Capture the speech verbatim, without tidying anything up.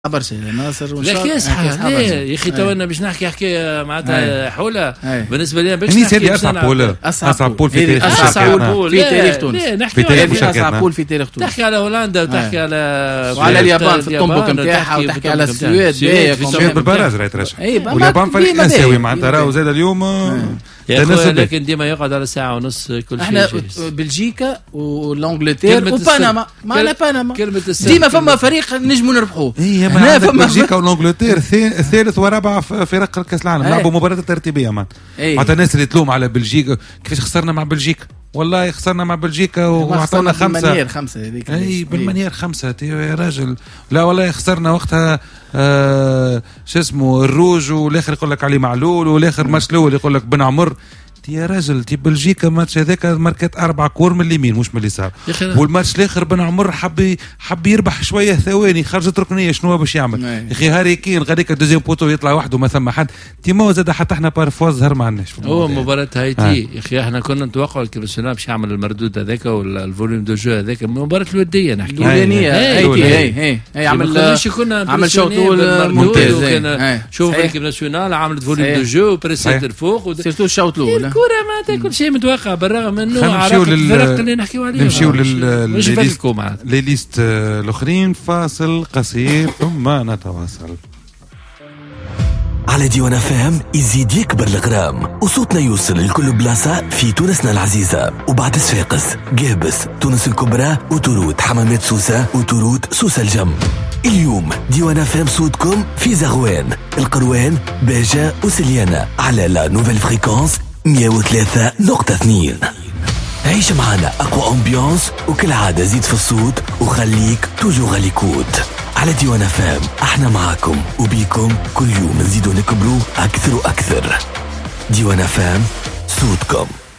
برشا ناصر لا كاس حاجه يا اخي تونا باش نحكي حكايه معناتها حوله بالنسبه لي باش نحكي هذه اصعب بول اصعب بول في تاريخ اصعب بول في تاريخ تونس نحكي على اصعب بول في تاريخ تونس تحكي على هولندا وتحكي على وعلى اليابان في الطنبوك نتاعها وتحكي على السويد في بالبراز راهي ترشح واليابان فريق اسيوي معناتها راهو زاد اليوم يا اخويا لكن ديما يقعد على ساعه ونص كل شيء. احنا بلجيكا والانجلتير وبنما معنا بنما ديما فما فريق نجموا نربحوه. هنا فما بلجيكا والانجلتير ثالث ورابع فرق كاس العالم لعبوا مباراه ترتيبيه معناتها الناس اللي تلوم على بلجيكا كيفاش خسرنا مع بلجيكا. والله خسرنا مع بلجيكا وعطونا خمسة بالمنير خمسة هذيك اي بالمنير خمسة يا راجل. لا والله خسرنا وقتها آه شو اسمه الروج والاخر يقول لك علي معلول والاخر ماتش الاول يقول لك بن عمر يا راجل تي بلجيكا ماتش هذاك ماركات اربع كور من اليمين مش من اليسار والماتش الاخر بن عمر حب حب يربح شويه ثواني خرجت ركنيه شنو باش يعمل يا اخي هاري كين غاديك الدوزيام بوتو يطلع وحده ما ثم حد تيمو زاد حتى احنا بارفوا ظهر ما عندناش هو مباراه هايتي يا اخي احنا كنا نتوقعوا الكريستيانو باش يعمل المردود هذاك ولا الفوليوم دو جو هذاك مباراه الوديه نحكي الوديه هايتي هي هي عمل عمل شوط ممتاز شوف الكيب ناسيونال عملت فوليوم دو جو بريسيت الفوق سيرتو الشوط الاول الكره ما كل شيء متوقع بالرغم انه عرفت الفرق اللي نحكيو عليها نمشيو لل ليست الاخرين فاصل قصير ثم نتواصل. على ديوان فام يزيد يكبر الغرام وصوتنا يوصل لكل بلاصة في تونسنا العزيزة وبعد صفاقس قابس تونس الكبرى وتورود حمامات سوسة وتورود سوسة الجم. اليوم ديوان فام صوتكم في زغوان القروان باجة وسليانة على لا نوفيل فريكونس مية وثلاثة نقطة اثنين. عيش معنا أقوى أمبيانس وكل عادة زيد في الصوت وخليك توجو غاليكود على ديوان فام. احنا معاكم وبيكم كل يوم نزيدو نكبرو أكثر وأكثر. ديوان فام صوتكم.